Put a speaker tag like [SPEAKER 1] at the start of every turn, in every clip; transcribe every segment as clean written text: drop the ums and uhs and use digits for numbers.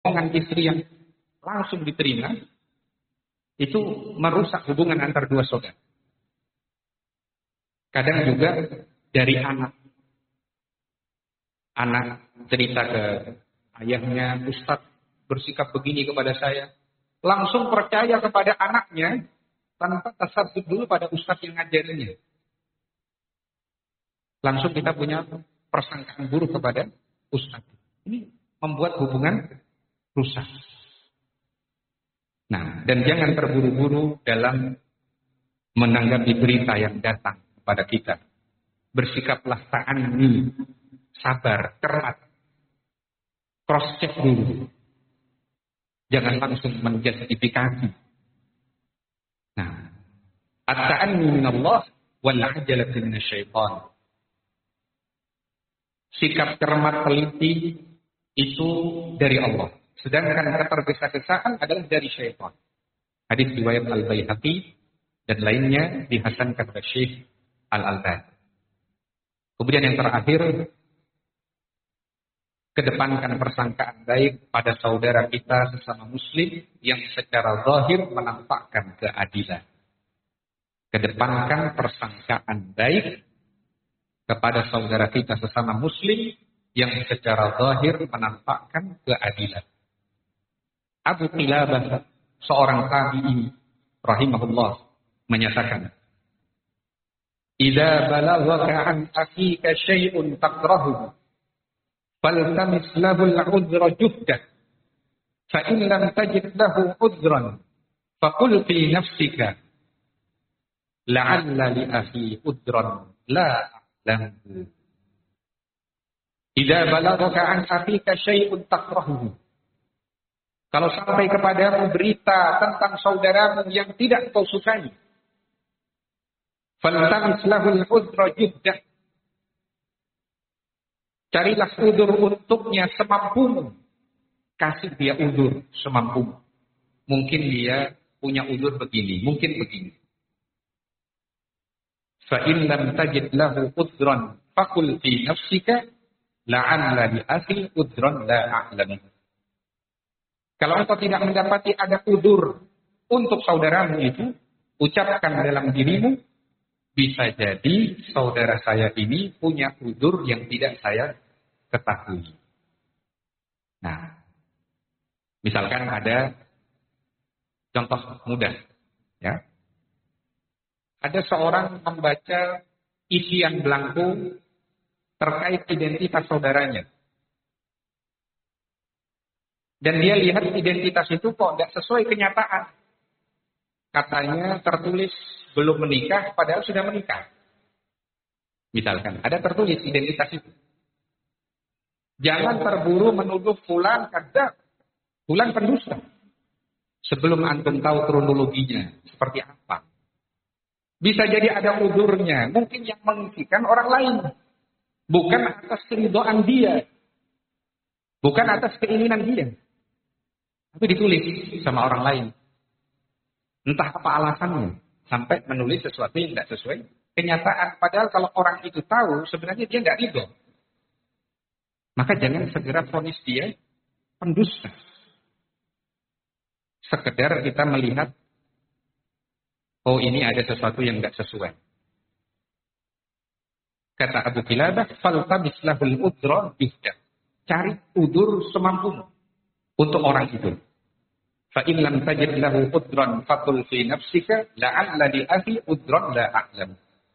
[SPEAKER 1] omongan istri yang langsung diterima, itu merusak hubungan antar dua saudara. Kadang juga dari anak. Anak cerita ke ayahnya, Ustadz bersikap begini kepada saya. Langsung percaya kepada anaknya tanpa tasabbuh dulu pada Ustadz yang ngajarinya. Langsung kita punya persangkaan buruk kepada Ustadz. Ini membuat hubungan rusak. Nah, dan jangan terburu-buru dalam menanggapi berita yang datang kepada kita. Bersikaplah ta'anni, sabar, cermat. Cross check dulu. Jangan langsung menjustifikasi. Nah, at-ta'anni minallah wal 'ajalatu minasyaitan. Sikap cermat teliti itu dari Allah. Sedangkan ketergesa-gesaan adalah dari syaitan. Hadis riwayat Al-Baihaqi dan lainnya dihasankan oleh Syekh Al-Albani. Kemudian yang terakhir, kedepankan persangkaan baik pada saudara kita sesama muslim yang secara zahir menampakkan keadilan. Kedepankan persangkaan baik kepada saudara kita sesama muslim yang secara zahir menampakkan keadilan. Abu Qilabah, seorang tabi'i rahimahullah, menyatakan, "Idza balaghaka an akhika syai'un takrahu, faltamis lahu al-'udhra juhdah, fa in lam tajid lahu 'udhran, faqul fi nafsika, la'alla li akhi 'udhran la a'lamu." Idza balaghaka an akhika syai'un takrahu, kalau sampai kepadamu berita tentang saudaramu yang tidak kau sukai, faltamis lahul udhra jiddah, carilah udur untuknya semampumu. Kasih dia udur semampumu. Mungkin dia punya udur begini, mungkin begini. Fa in lam tajid lahu udhran faqul fi nafsika la'alla li akhi udhran la a'lamu. Kalau engkau tidak mendapati ada udur untuk saudaramu itu, ucapkan dalam dirimu, bisa jadi saudara saya ini punya udur yang tidak saya ketahui. Nah, misalkan ada contoh mudah, ya. Ada seorang membaca isian belangko terkait identitas saudaranya. Dan dia lihat identitas itu kok tidak sesuai kenyataan. Katanya tertulis belum menikah, padahal sudah menikah. Misalkan, ada tertulis identitas itu. Jangan terburu menuduh fulan kadzab, fulan pendusta. Sebelum antum tahu kronologinya, seperti apa. Bisa jadi ada udurnya, mungkin yang mengisikan orang lain. Bukan atas keridhaan dia. Bukan atas keinginan dia. Tapi ditulis sama orang lain. Entah apa alasannya. Sampai menulis sesuatu yang tidak sesuai kenyataan. Padahal kalau orang itu tahu, sebenarnya dia tidak ridho. Maka jangan segera vonis dia pendusta. Sekedar kita melihat, oh ini ada sesuatu yang tidak sesuai. Kata Abu Qilabah, faltabis lahul udhra bihdah. Cari udur semampumu untuk orang itu. Fa in lam tajid lahu udhran faqul fi nafsika la'alla li akhi udhran la a'lam.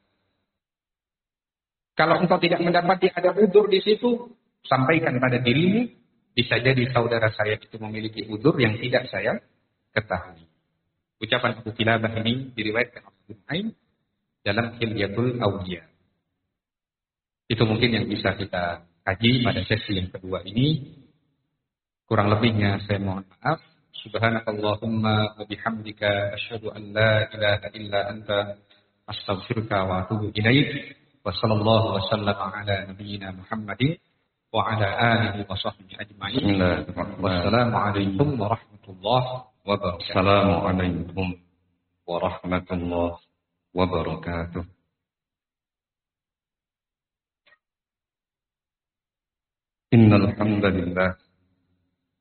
[SPEAKER 1] Kalau engkau tidak mendapati ada udur di situ, sampaikan pada dirimu, bisa jadi saudara saya itu memiliki udur yang tidak saya ketahui. Ucapan Abu Qilabah ini diriwayatkan oleh Ibnu Ain dalam Hilyatul Awliya. Itu mungkin yang bisa kita kaji pada sesi yang kedua ini. Kurang lebihnya saya mohon maaf. Subhanakallahumma wa bihamdika asyhadu an la ilaha illa anta astaghfiruka wa atubu ilaik. Wa sallallahu wa sallama ala nabiyyina Muhammadin wa ala alihi wa sahbihi ajma'in. Wassalamualaikum warahmatullahi wabarakatuh.
[SPEAKER 2] Assalamualaikum warahmatullahi wabarakatuh. Innal hamdalillah